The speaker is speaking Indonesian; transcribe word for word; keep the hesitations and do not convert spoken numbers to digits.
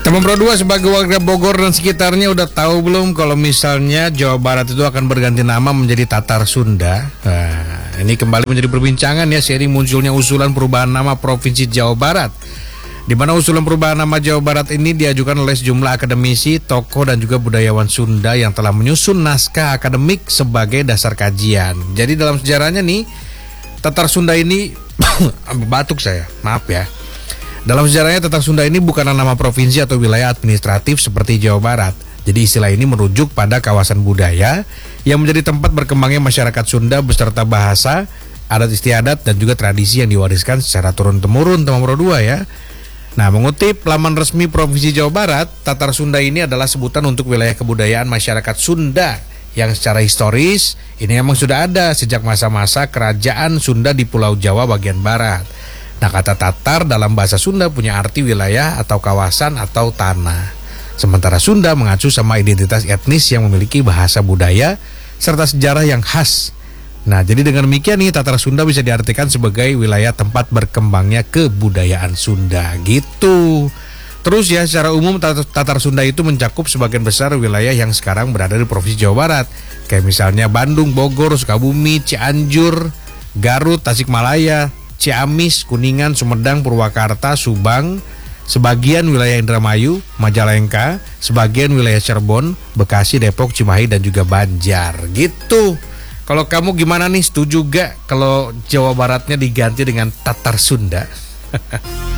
Teman Pro dua sebagai warga Bogor dan sekitarnya udah tahu belum kalau misalnya Jawa Barat itu akan berganti nama menjadi Tatar Sunda? Nah, ini kembali menjadi perbincangan ya, seiring munculnya usulan perubahan nama Provinsi Jawa Barat. Di mana usulan perubahan nama Jawa Barat ini diajukan oleh sejumlah akademisi, tokoh dan juga budayawan Sunda yang telah menyusun naskah akademik sebagai dasar kajian. Jadi dalam sejarahnya nih, Tatar Sunda ini batuk saya, maaf ya. Dalam sejarahnya Tatar Sunda ini bukanlah nama provinsi atau wilayah administratif seperti Jawa Barat. Jadi istilah ini merujuk pada kawasan budaya yang menjadi tempat berkembangnya masyarakat Sunda beserta bahasa, adat istiadat dan juga tradisi yang diwariskan secara turun-temurun, teman Pro dua ya. Nah, mengutip laman resmi Provinsi Jawa Barat, Tatar Sunda ini adalah sebutan untuk wilayah kebudayaan masyarakat Sunda yang secara historis ini memang sudah ada sejak masa-masa kerajaan Sunda di Pulau Jawa bagian barat. Nah, kata Tatar dalam bahasa Sunda punya arti wilayah atau kawasan atau tanah. Sementara Sunda mengacu sama identitas etnis yang memiliki bahasa budaya serta sejarah yang khas. Nah, jadi dengan demikian nih Tatar Sunda bisa diartikan sebagai wilayah tempat berkembangnya kebudayaan Sunda gitu. Terus ya, secara umum Tatar Sunda itu mencakup sebagian besar wilayah yang sekarang berada di Provinsi Jawa Barat. Kayak misalnya Bandung, Bogor, Sukabumi, Cianjur, Garut, Tasikmalaya, Ciamis, Kuningan, Sumedang, Purwakarta, Subang, sebagian wilayah Indramayu, Majalengka, sebagian wilayah Cirebon, Bekasi, Depok, Cimahi dan juga Banjar gitu. Kalau kamu gimana nih, setuju gak kalau Jawa Baratnya diganti dengan Tatar Sunda?